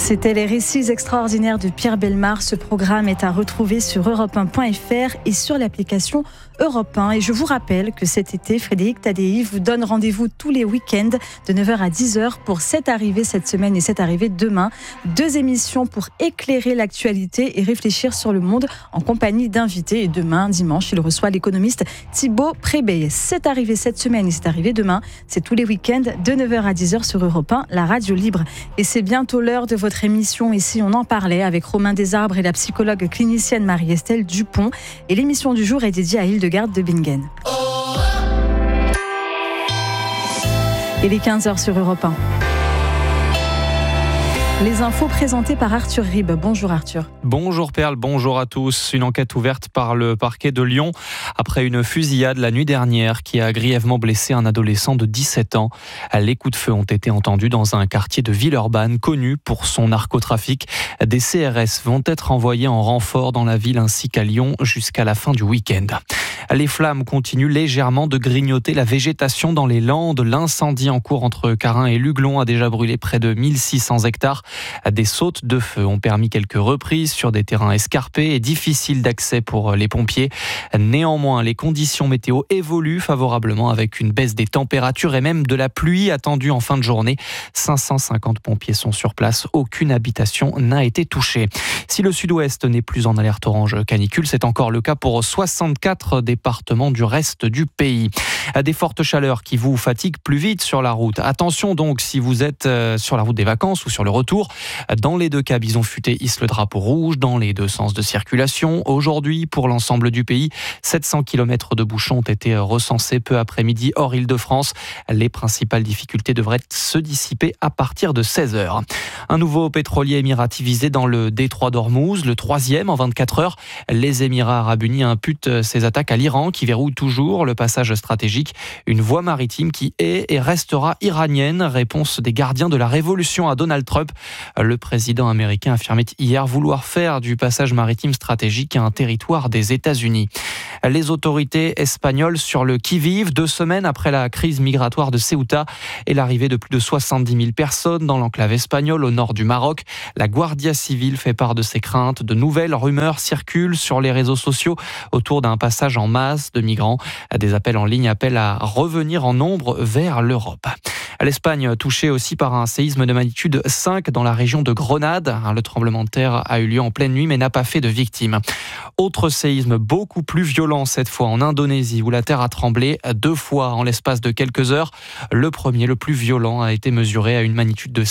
C'était les récits extraordinaires de Pierre Bellemare. Ce programme est à retrouver sur europe1.fr et sur l'application Europe 1. Et je vous rappelle que cet été, Frédéric Tadei vous donne rendez-vous tous les week-ends de 9h à 10h pour cette arrivée cette semaine et cette arrivée demain. 2 émissions pour éclairer l'actualité et réfléchir sur le monde en compagnie d'invités. Et demain, dimanche, il reçoit l'économiste Thibaut Prébey. C'est arrivé cette semaine et c'est arrivé demain. C'est tous les week-ends de 9h à 10h sur Europe 1, la radio libre. Et c'est bientôt l'heure de votre émission. Ici, on en parlait avec Romain Desarbres et la psychologue clinicienne Marie-Estelle Dupont. Et l'émission du jour est dédiée à Hildegarde de Bingen. Il est 15h sur Europe 1. Les infos présentées par Arthur Ribes. Bonjour Arthur. Bonjour Perle, bonjour à tous. Une enquête ouverte par le parquet de Lyon après une fusillade la nuit dernière qui a grièvement blessé un adolescent de 17 ans. Les coups de feu ont été entendus dans un quartier de Villeurbanne connu pour son narcotrafic. Des CRS vont être envoyés en renfort dans la ville ainsi qu'à Lyon jusqu'à la fin du week-end. Les flammes continuent légèrement de grignoter la végétation dans les Landes. L'incendie en cours entre Carin et Luglon a déjà brûlé près de 1600 hectares. Des sautes de feu ont permis quelques reprises sur des terrains escarpés et difficiles d'accès pour les pompiers. Néanmoins, les conditions météo évoluent favorablement avec une baisse des températures et même de la pluie attendue en fin de journée. 550 pompiers sont sur place. Aucune habitation n'a été touchée. Si le sud-ouest n'est plus en alerte orange canicule, c'est encore le cas pour 64 départements du reste du pays. Des fortes chaleurs qui vous fatiguent plus vite sur la route. Attention donc si vous êtes sur la route des vacances ou sur le retour. Dans les deux cas, Bison Futé hisse le drapeau rouge dans les deux sens de circulation. Aujourd'hui, pour l'ensemble du pays, 700 km de bouchons ont été recensés peu après-midi hors Île-de-France. Les principales difficultés devraient se dissiper à partir de 16h. Un nouveau pétrolier émirati visé dans le détroit d'Ormuz, le 3e en 24 heures. Les Émirats arabes unis imputent ces attaques à l'Iran qui verrouille toujours le passage stratégique. Une voie maritime qui est et restera iranienne. Réponse des gardiens de la révolution à Donald Trump. Le président américain affirmait hier vouloir faire du passage maritime stratégique un territoire des États-Unis. Les autorités espagnoles sur le qui-vive 2 semaines après la crise migratoire de Ceuta et l'arrivée de plus de 70 000 personnes dans l'enclave espagnole au nord du Maroc. La Guardia Civile fait part de ses craintes. De nouvelles rumeurs circulent sur les réseaux sociaux autour d'un passage en masse de migrants. Des appels en ligne appellent à revenir en nombre vers l'Europe. L'Espagne touchée aussi par un séisme de magnitude 5 dans la région de Grenade. Le tremblement de terre a eu lieu en pleine nuit mais n'a pas fait de victimes. Autre séisme beaucoup plus violent cette fois en Indonésie où la terre a tremblé 2 fois en l'espace de quelques heures. Le premier, le plus violent, a été mesuré à une magnitude de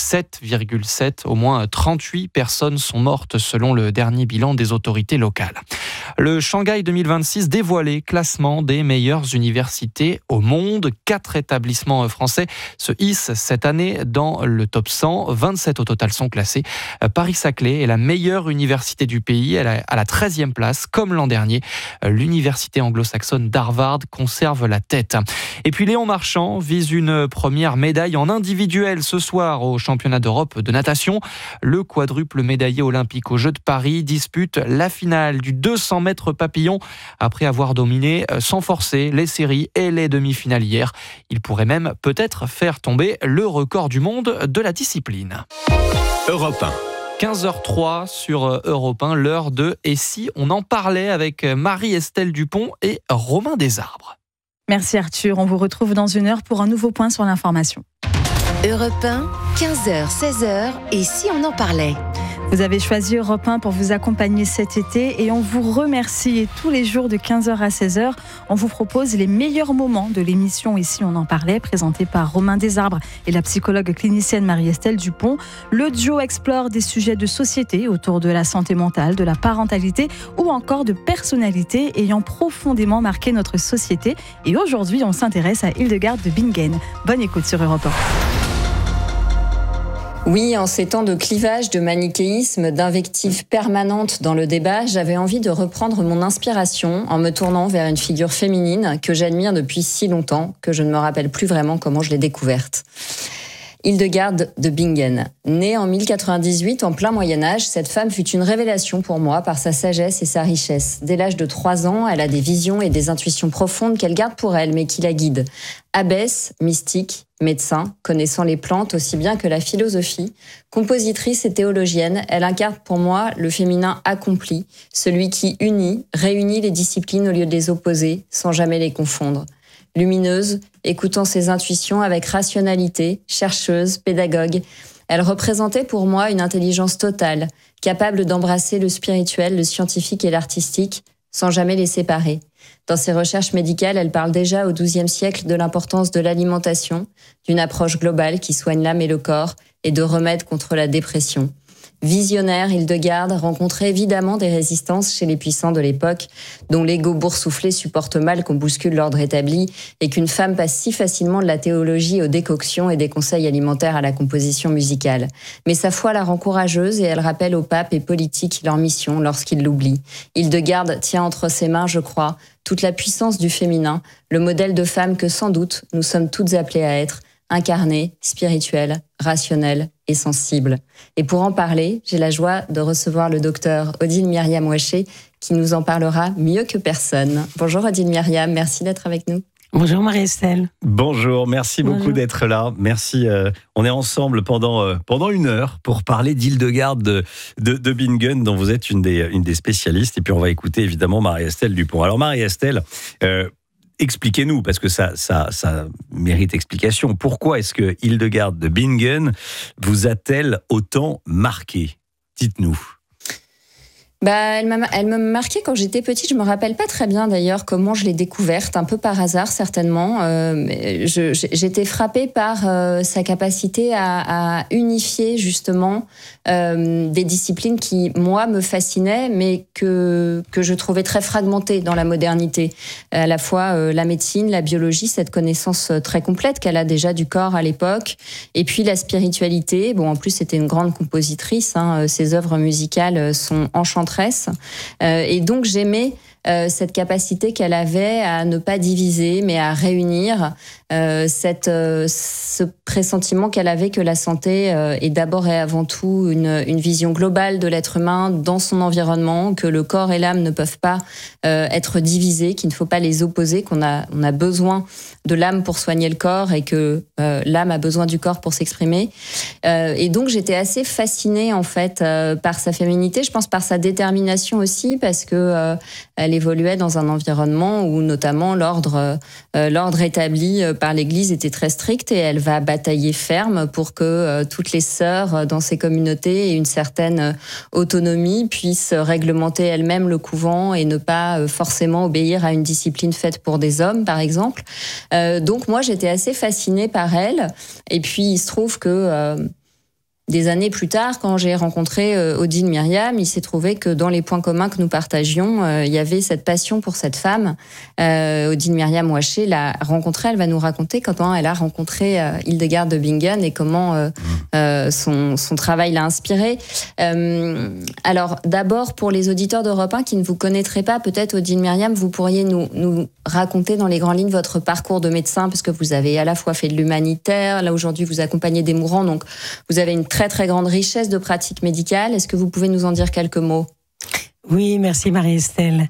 7,7. Au moins 38 personnes sont mortes selon le dernier bilan des autorités locales. Le Shanghai 2026 dévoilé, classement des meilleures universités au monde. 4 établissements français se hissent cette année dans le top 100. 27 au total sont classés. Paris-Saclay est la meilleure université du pays. Elle est à la 13e place, comme l'an dernier. L'université anglo-saxonne d'Harvard conserve la tête. Et puis Léon Marchand vise une première médaille en individuel ce soir au championnat d'Europe de natation. Le quadruple médaillé olympique aux Jeux de Paris dispute la finale du 200 mètres papillon après avoir dominé sans forcer les séries et les demi-finales hier. Il pourrait même peut-être faire tomber le record du monde de la discipline. Europe 1. 15h03 sur Europe 1, l'heure de « Et si on en parlait » avec Marie-Estelle Dupont et Romain Desarbres. Merci Arthur, on vous retrouve dans 1 heure pour un nouveau point sur l'information. Europe 1, 15h, 16h, et si on en parlait ? Vous avez choisi Europe 1 pour vous accompagner cet été et on vous remercie. Et tous les jours de 15h à 16h, on vous propose les meilleurs moments de l'émission Ici on en parlait, présentée par Romain Desarbres et la psychologue clinicienne Marie-Estelle Dupont. Le duo explore des sujets de société autour de la santé mentale, de la parentalité ou encore de personnalités ayant profondément marqué notre société. Et aujourd'hui, on s'intéresse à Hildegarde de Bingen. Bonne écoute sur Europe 1. Oui, en ces temps de clivage, de manichéisme, d'invectives permanentes dans le débat, j'avais envie de reprendre mon inspiration en me tournant vers une figure féminine que j'admire depuis si longtemps que je ne me rappelle plus vraiment comment je l'ai découverte. Hildegarde de Bingen. Née en 1098, en plein Moyen-Âge, cette femme fut une révélation pour moi par sa sagesse et sa richesse. Dès l'âge de 3 ans, elle a des visions et des intuitions profondes qu'elle garde pour elle, mais qui la guident. Abbesse, mystique, médecin, connaissant les plantes aussi bien que la philosophie, compositrice et théologienne, elle incarne pour moi le féminin accompli, celui qui réunit les disciplines au lieu de les opposer, sans jamais les confondre. Lumineuse, écoutant ses intuitions avec rationalité, chercheuse, pédagogue, elle représentait pour moi une intelligence totale, capable d'embrasser le spirituel, le scientifique et l'artistique, sans jamais les séparer. Dans ses recherches médicales, elle parle déjà au XIIe siècle de l'importance de l'alimentation, d'une approche globale qui soigne l'âme et le corps, et de remèdes contre la dépression. Visionnaire, Hildegarde rencontrait évidemment des résistances chez les puissants de l'époque, dont l'ego boursouflé supporte mal qu'on bouscule l'ordre établi et qu'une femme passe si facilement de la théologie aux décoctions et des conseils alimentaires à la composition musicale. Mais sa foi la rend courageuse et elle rappelle aux papes et politiques leur mission lorsqu'ils l'oublient. Hildegarde tient entre ses mains, je crois, toute la puissance du féminin, le modèle de femme que sans doute nous sommes toutes appelées à être, incarnée, spirituelle, rationnelle et sensible. Et pour en parler, j'ai la joie de recevoir le docteur Odile Myriam Ouaché qui nous en parlera mieux que personne. Bonjour Odile Myriam, merci d'être avec nous. Bonjour Marie-Estelle. Bonjour, merci beaucoup d'être là. Merci. On est ensemble pendant 1 heure pour parler d'Hildegarde de Bingen, dont vous êtes une des spécialistes. Et puis on va écouter évidemment Marie-Estelle Dupont. Alors Marie-Estelle, expliquez-nous, parce que ça mérite explication. Pourquoi est-ce que Hildegarde de Bingen vous a-t-elle autant marqué ? Dites-nous. Elle m'a marqué quand j'étais petite. Je me rappelle pas très bien d'ailleurs comment je l'ai découverte, un peu par hasard certainement. J'étais frappée par sa capacité à unifier justement des disciplines qui moi me fascinaient, mais que je trouvais très fragmentées dans la modernité. À la fois la médecine, la biologie, cette connaissance très complète qu'elle a déjà du corps à l'époque, et puis la spiritualité. Bon, en plus c'était une grande compositrice. Ses œuvres musicales sont enchanteresses. Et donc j'aimais cette capacité qu'elle avait à ne pas diviser, mais à réunir, ce pressentiment qu'elle avait que la santé est d'abord et avant tout une vision globale de l'être humain dans son environnement, que le corps et l'âme ne peuvent pas être divisés, qu'il ne faut pas les opposer, on a besoin de l'âme pour soigner le corps et que l'âme a besoin du corps pour s'exprimer. Et donc j'étais assez fascinée en fait par sa féminité, je pense par sa détermination aussi, parce que elle évoluait dans un environnement où notamment l'ordre établi par l'Église était très strict, et elle va batailler ferme pour que toutes les sœurs dans ces communautés aient une certaine autonomie, puissent réglementer elles-mêmes le couvent et ne pas forcément obéir à une discipline faite pour des hommes, par exemple. Donc moi, j'étais assez fascinée par elle. Et puis, il se trouve que des années plus tard, quand j'ai rencontré Odile Myriam, il s'est trouvé que dans les points communs que nous partagions, il y avait cette passion pour cette femme. Odile Myriam Ouaché l'a rencontrée, elle va nous raconter comment elle a rencontré Hildegarde de Bingen et comment son travail l'a inspirée. Alors d'abord, pour les auditeurs d'Europe 1 qui ne vous connaîtraient pas, peut-être Odile Myriam, vous pourriez nous raconter dans les grandes lignes votre parcours de médecin, parce que vous avez à la fois fait de l'humanitaire, là aujourd'hui vous accompagnez des mourants, donc vous avez une très très grande richesse de pratiques médicales. Est-ce que vous pouvez nous en dire quelques mots ? Oui, merci Marie-Estelle.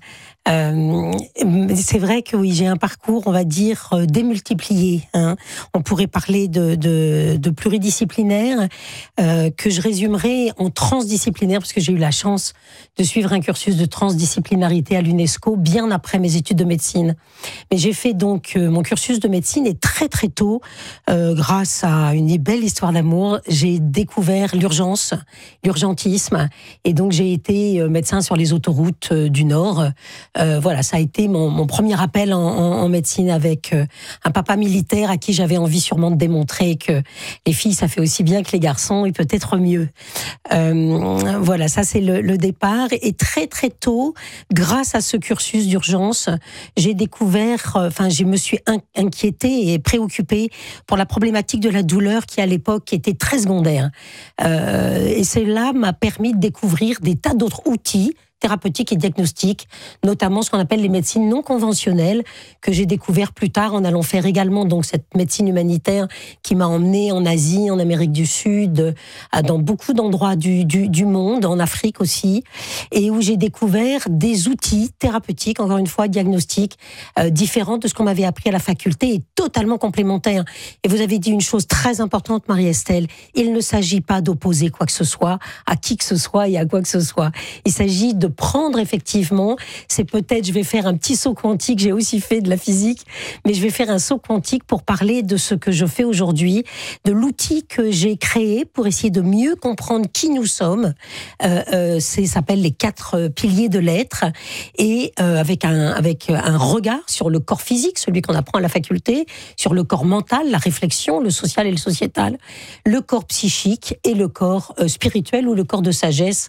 C'est vrai que oui, j'ai un parcours, on va dire, démultiplié. On pourrait parler de pluridisciplinaire, que je résumerai en transdisciplinaire, parce que j'ai eu la chance de suivre un cursus de transdisciplinarité à l'UNESCO bien après mes études de médecine. Mais j'ai fait donc mon cursus de médecine, et très très tôt, grâce à une belle histoire d'amour, j'ai découvert l'urgentisme, et donc j'ai été médecin sur les autoroutes du Nord. Voilà, ça a été mon premier appel en médecine, avec un papa militaire à qui j'avais envie sûrement de démontrer que les filles, ça fait aussi bien que les garçons, et peut-être mieux. Voilà, ça c'est le départ. Et très très tôt, grâce à ce cursus d'urgence, j'ai découvert, je me suis inquiétée et préoccupée pour la problématique de la douleur qui à l'époque était très secondaire. Et cela m'a permis de découvrir des tas d'autres outils thérapeutique et diagnostique, notamment ce qu'on appelle les médecines non conventionnelles, que j'ai découvert plus tard en allant faire également donc cette médecine humanitaire qui m'a emmenée en Asie, en Amérique du Sud, dans beaucoup d'endroits du monde, en Afrique aussi, et où j'ai découvert des outils thérapeutiques, encore une fois, diagnostiques, différents de ce qu'on m'avait appris à la faculté et totalement complémentaires. Et vous avez dit une chose très importante, Marie-Estelle, il ne s'agit pas d'opposer quoi que ce soit à qui que ce soit et à quoi que ce soit. Il s'agit de prendre effectivement, c'est peut-être, je vais faire un petit saut quantique, j'ai aussi fait de la physique, mais je vais faire un saut quantique pour parler de ce que je fais aujourd'hui, de l'outil que j'ai créé pour essayer de mieux comprendre qui nous sommes. Ça s'appelle les 4 piliers de l'être, et avec un regard sur le corps physique, celui qu'on apprend à la faculté, sur le corps mental, la réflexion, le social et le sociétal, le corps psychique et le corps spirituel ou le corps de sagesse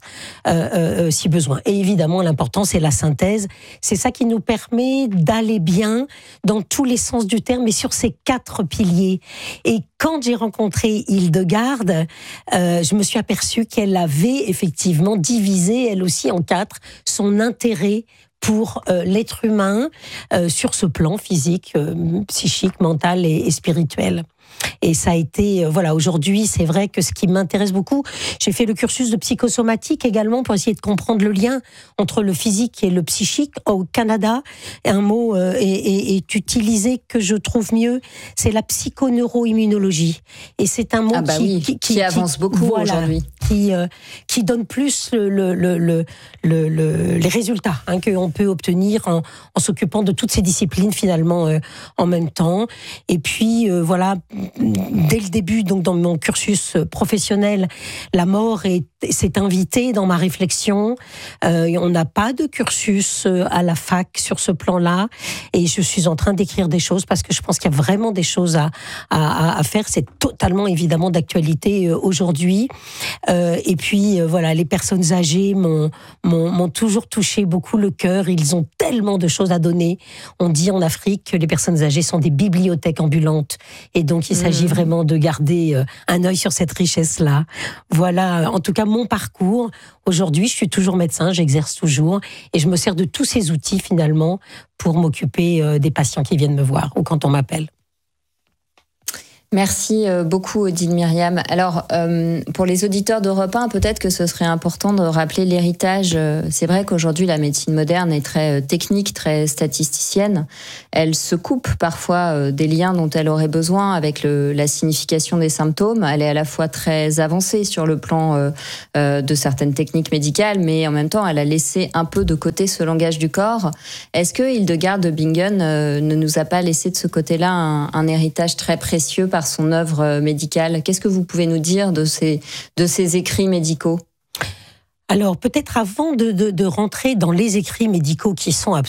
si besoin. Et évidemment, l'important, c'est la synthèse. C'est ça qui nous permet d'aller bien dans tous les sens du terme, mais sur ces 4 piliers. Et quand j'ai rencontré Hildegarde, je me suis aperçue qu'elle avait effectivement divisé, elle aussi, en 4, son intérêt pour l'être humain sur ce plan physique, psychique, mental et spirituel. Et ça a été, voilà, aujourd'hui, c'est vrai que ce qui m'intéresse beaucoup, j'ai fait le cursus de psychosomatique également pour essayer de comprendre le lien entre le physique et le psychique. Au Canada, un mot est utilisé que je trouve mieux, c'est la psychoneuroimmunologie. Et c'est un mot qui avance beaucoup aujourd'hui. Qui donne plus les résultats qu'on peut obtenir en s'occupant de toutes ces disciplines finalement en même temps. Et puis voilà, dès le début, donc dans mon cursus professionnel, la mort s'est invitée dans ma réflexion. On n'a pas de cursus à la fac sur ce plan-là, et je suis en train d'écrire des choses parce que je pense qu'il y a vraiment des choses à faire. C'est totalement évidemment d'actualité aujourd'hui. Et puis voilà, les personnes âgées m'ont toujours touché beaucoup le cœur. Ils ont tellement de choses à donner. On dit en Afrique que les personnes âgées sont des bibliothèques ambulantes, et donc il s'agit vraiment de garder un œil sur cette richesse-là. Voilà, en tout cas, mon parcours. Aujourd'hui, je suis toujours médecin, j'exerce toujours, et je me sers de tous ces outils, finalement, pour m'occuper des patients qui viennent me voir, ou quand on m'appelle. Merci beaucoup, Odile Myriam. Alors, pour les auditeurs d'Europe 1, peut-être que ce serait important de rappeler l'héritage. C'est vrai qu'aujourd'hui, la médecine moderne est très technique, très statisticienne. Elle se coupe parfois des liens dont elle aurait besoin avec la signification des symptômes. Elle est à la fois très avancée sur le plan de certaines techniques médicales, mais en même temps, elle a laissé un peu de côté ce langage du corps. Est-ce que Hildegarde de Bingen ne nous a pas laissé de ce côté-là un héritage très précieux par son œuvre médicale? Qu'est-ce que vous pouvez nous dire de ces écrits médicaux? Alors, peut-être avant de rentrer dans les écrits médicaux qui sont